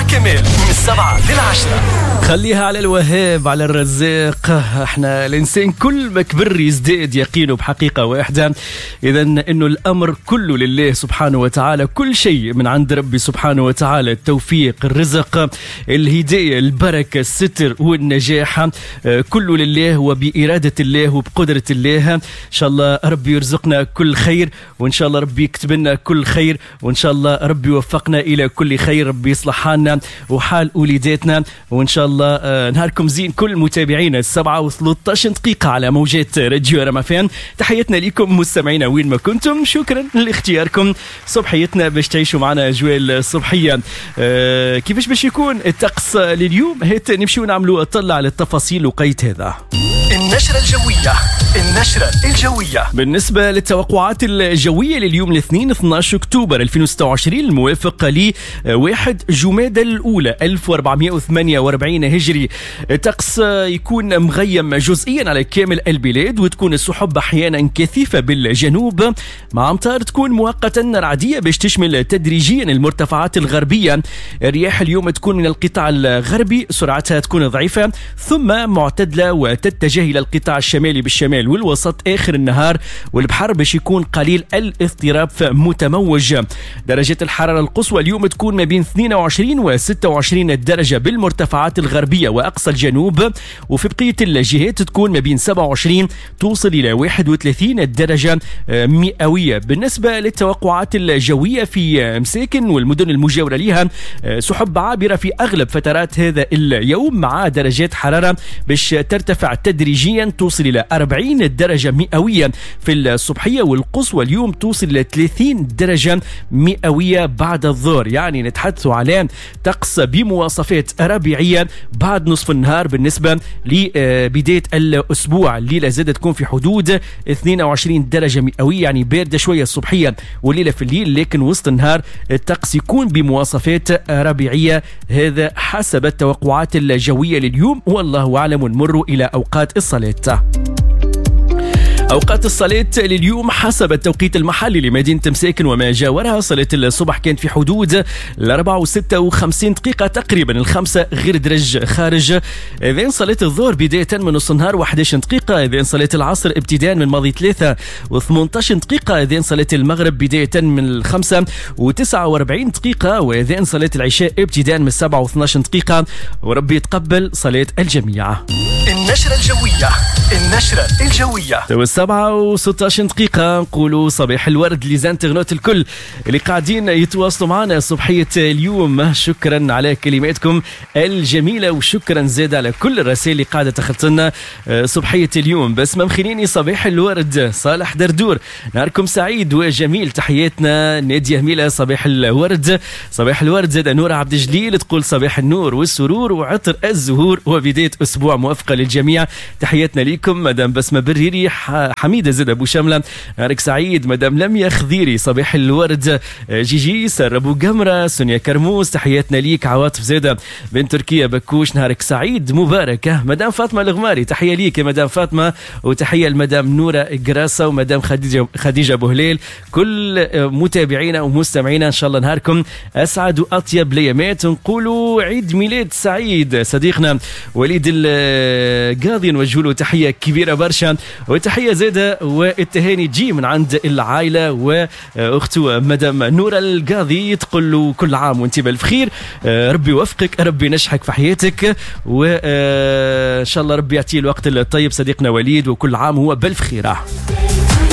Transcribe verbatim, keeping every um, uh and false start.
كمال من السبعة للعشرة. خليها على الوهاب على الرزاق. احنا الانسان كل ما كبر يزداد يقينه بحقيقة واحدة، اذا انه الامر كله لله سبحانه وتعالى، كل شيء من عند ربي سبحانه وتعالى، التوفيق، الرزق، الهداية، البركة، الستر والنجاح، كله لله وبإرادة الله وبقدرة الله. ان شاء الله ربي يرزقنا كل خير، وان شاء الله ربي يكتب لنا كل خير، وان شاء الله ربي يوفقنا الى كل خير، ربي يصلح حالنا وحال وليداتنا، وان شاء الله نهاركم زين كل متابعينا. السبعة وثلاثة عشر دقيقة على موجات راديو رمفان. تحياتنا لكم مستمعينا وين ما كنتم، شكرا لاختياركم. صبحيتنا باش تعيشوا معنا أجواء الصبحية. أه كيفاش باش يكون الطقس لليوم؟ هيت نمشيو نعملوا اطلع على التفاصيل وقيت هذا. النشرة الجوية. النشرة الجوية. بالنسبة للتوقعات الجوية لليوم الاثنين اثني عشر أكتوبر ألفين وستة وعشرين الموافق ل واحد جمادى الأولى ألف وأربعمائة وثمانية وأربعين هجري، الطقس يكون مغيم جزئيا على كامل البلاد، وتكون السحب أحيانا كثيفة بالجنوب مع أمطار تكون مؤقتا رعدية باش تشمل تدريجيا المرتفعات الغربية. الرياح اليوم تكون من القطاع الغربي، سرعتها تكون ضعيفة ثم معتدلة وتتجه إلى القطاع الشمالي بالشمال والوسط آخر النهار، والبحر باش يكون قليل الاضطراب متموج. درجة الحرارة القصوى اليوم تكون ما بين اثنين وعشرين و ستة وعشرين درجة بالمرتفعات الغربية وأقصى الجنوب، وفي بقية الجهات تكون ما بين سبعة وعشرين توصل إلى واحد وثلاثين درجة مئوية. بالنسبة للتوقعات الجوية في مساكن والمدن المجاورة لها، سحب عابرة في أغلب فترات هذا اليوم مع درجات حرارة باش ترتفع تدريجيا توصل إلى أربعين درجة مئوية في الصبحية، والقصوى اليوم توصل إلى ثلاثين درجة مئوية بعد الظهر. يعني نتحدث على طقس بمواصفات ربيعية بعد نصف النهار. بالنسبة لبداية الأسبوع الليلة زادت تكون في حدود اثنين وعشرين درجة مئوية، يعني باردة شوية الصبحية والليلة في الليل، لكن وسط النهار الطقس يكون بمواصفات ربيعية. هذا حسب التوقعات الجوية لليوم، والله أعلم. نمر إلى أوقات الصلاة. أوقات الصلاة لليوم حسب التوقيت المحلي لمدينة مساكن وما جاورها، صلاة الصبح كانت في حدود الأربعة وستة وخمسين دقيقة تقريبا، الخمسة غير درج خارج. إذن صلاة الظهر بداية من نص النهار واحد عشر دقيقة. إذن صلاة العصر ابتداء من ماضي ثلاثة وثمانية عشر دقيقة. إذن صلاة المغرب بداية من الخمسة وتسعة وأربعين دقيقة. وإذن صلاة العشاء ابتداء من السبعة واثنى عشر دقيقة. وربي يتقبل صلاة الجميع. النشرة الجوية. النشرة الجوية. سبعة وستة عشر دقيقة. نقولوا صباح الورد لزانترنوت الكل اللي قاعدين يتواصلوا معنا صبحية اليوم. شكرا على كلماتكم الجميلة، وشكرا زاد على كل الرسائل اللي قاعدة تخطلنا صبحية اليوم. بس ما مخليني صباح الورد صالح دردور، نهاركم سعيد وجميل. تحياتنا نادية هميلة صباح الورد. صباح الورد زاد نور عبد الجليل تقول صباح النور والسرور وعطر الزهور وبداية أسبوع موفقة للجميع. تحياتنا لكم مدام بسمة بريري، حميدة زاد أبو شملة نهارك سعيد. مدام لميا خضيري صباح الورد. جيجي سر أبو قمرة، سونيا كرموس تحياتنا ليك. عواطف زادة بنت تركيا بكوش نهارك سعيد مباركة. مدام فاطمة الغماري تحية ليك يا مدام فاطمة، وتحية لمدام نورة قراسة ومدام خديجة خديجة أبو هليل. كل متابعينا ومستمعينا إن شاء الله نهاركم أسعد وأطيب ليامات. نقولوا عيد ميلاد سعيد صديقنا وليد القاضي، نوجه له تحية كبيرة برشا، وتحية زادة والتهاني تجي من عند العائلة وأخته مدام نورة القاضي، تقول له كل عام وانت بالف خير، ربي يوفقك، ربي ينجحك في حياتك، وإن شاء الله ربي يعطيه الوقت الطيب صديقنا وليد، وكل عام هو بالف خير.